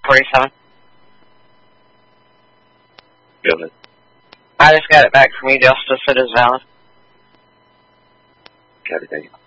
47. Go ahead. I just got it back from you, Justice. It is valid. Copy, thank you.